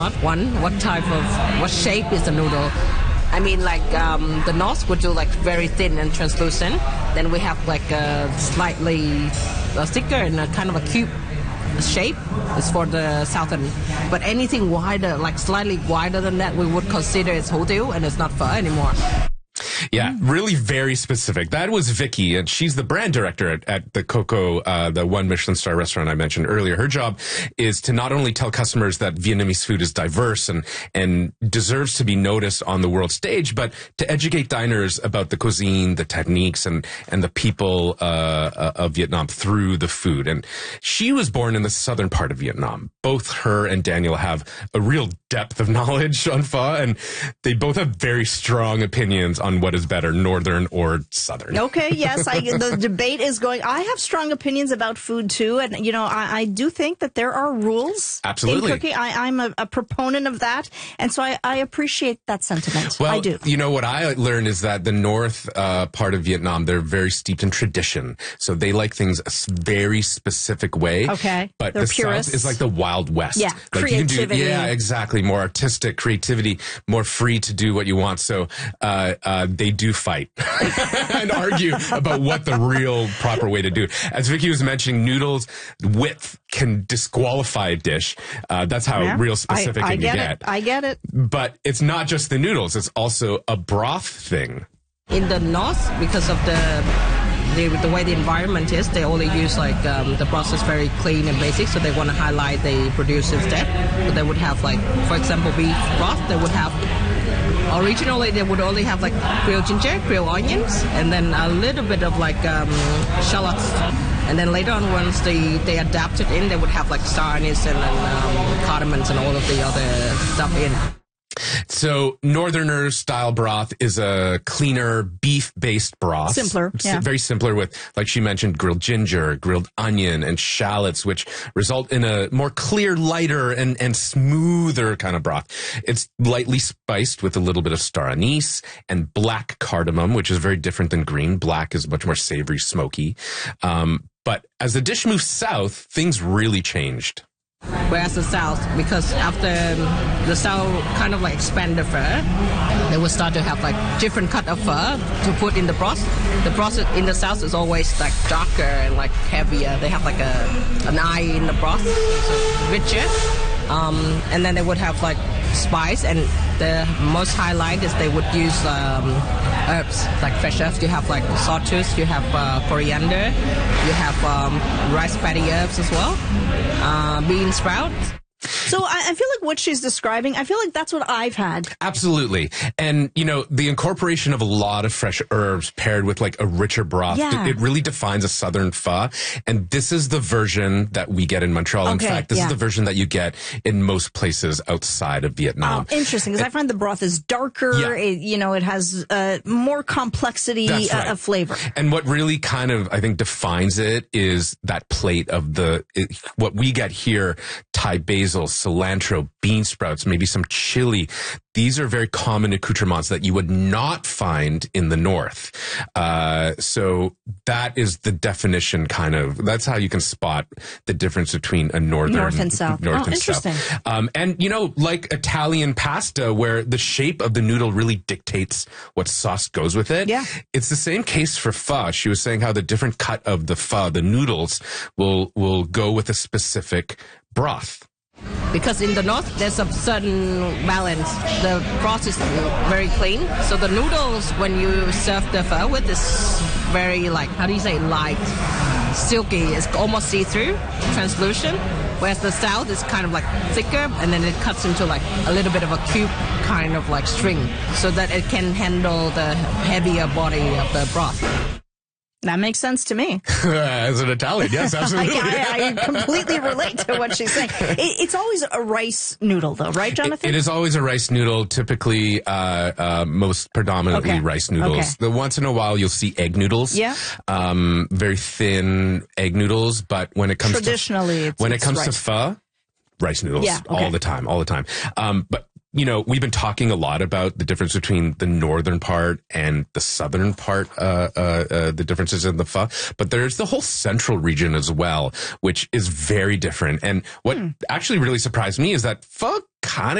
What shape is the noodle? I mean, like the North would do like very thin and translucent. Then we have like a slightly thicker and a kind of a cube shape is for the Southern. But anything wider, like slightly wider than that, we would consider it's hủ tiếu and it's not phở anymore. Yeah, really very specific. That was Vicky, and she's the brand director at the Coco, the one Michelin star restaurant I mentioned earlier. Her job is to not only tell customers that Vietnamese food is diverse and deserves to be noticed on the world stage, but to educate diners about the cuisine, the techniques, and the people of Vietnam through the food. And she was born in the southern part of Vietnam. Both her and Daniel have a real depth of knowledge on pho, and they both have very strong opinions on what is better, northern or southern. Okay, yes, the debate is going. I have strong opinions about food too, and I do think that there are rules. Absolutely. In cooking. I'm a proponent of that, and so I appreciate that sentiment. Well, I do. What I learned is that the north part of Vietnam, they're very steeped in tradition, so they like things a very specific way. Okay, but they're the purists. South is like the Wild West. Yeah, like creativity. You can do, exactly. More artistic creativity, more free to do what you want. So they do fight and argue about what the real proper way to do. As Vicky was mentioning, noodles width can disqualify a dish. That's how real specific I you get. I get it. But it's not just the noodles; it's also a broth thing. In the North, because of the way the environment is, they only use like the broth is very clean and basic, so they want to highlight the produce instead. So they would have like, for example, beef broth. They would have originally they would only have like grilled ginger, grilled onions, and then a little bit of like shallots. And then later on, once they adapted in, they would have like star anise and cardamoms and all of the other stuff in. So Northerner style broth is a cleaner beef-based broth. Simpler, yeah. Very simpler with, like she mentioned, grilled ginger, grilled onion, and shallots, which result in a more clear, lighter, and smoother kind of broth. It's lightly spiced with a little bit of star anise and black cardamom, which is very different than green. Black is much more savory, smoky. But as the dish moves south, things really changed. Whereas the South, because after the South kind of like expand the pho, they would start to have like different cut of pho to put in the broth. The broth in the South is always like darker and like heavier. They have like an eye in the broth, so richer. And then they would have like spice, and the most highlight is they would use herbs, like fresh herbs. You have like sawtooth, you have coriander, you have rice paddy herbs as well, bean sprouts. So I feel like what she's describing, I feel like that's what I've had. Absolutely. And, the incorporation of a lot of fresh herbs paired with like a richer broth, it really defines a southern pho. And this is the version that we get in Montreal. In fact, this is the version that you get in most places outside of Vietnam. Oh, interesting, because I find the broth is darker. Yeah. It has more complexity of flavor. And what really kind of, I think, defines it is that plate of what we get here, Thai basil, cilantro, bean sprouts, maybe some chili. These are very common accoutrements that you would not find in the North. So that is the definition that's how you can spot the difference between a North and South. Interesting. And, like Italian pasta, where the shape of the noodle really dictates what sauce goes with it. Yeah. It's the same case for pho. She was saying how the different cut of the pho, the noodles, will go with a specific broth. Because in the North, there's a certain balance. The broth is very clean. So the noodles, when you serve the pho with, is very light, silky. It's almost see-through, translucent. Whereas the South is kind of like thicker, and then it cuts into like a little bit of a cube kind of like string, so that it can handle the heavier body of the broth. That makes sense to me. As an Italian, yes, absolutely. I completely relate to what she's saying. It's always a rice noodle, though, right, Jonathan? It is always a rice noodle, typically most predominantly rice noodles. Okay. The once in a while, you'll see egg noodles. Yeah. Very thin egg noodles, but when it comes to pho, rice noodles all the time. But we've been talking a lot about the difference between the northern part and the southern part, the differences in the pho. But there's the whole central region as well, which is very different. And what actually really surprised me is that pho kind of